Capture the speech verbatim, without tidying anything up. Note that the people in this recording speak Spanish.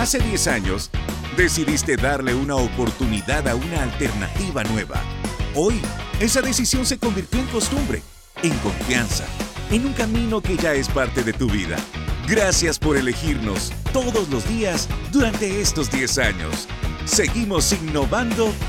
Hace diez años, decidiste darle una oportunidad a una alternativa nueva. Hoy, esa decisión se convirtió en costumbre, en confianza, en un camino que ya es parte de tu vida. Gracias por elegirnos todos los días durante estos diez años. Seguimos innovando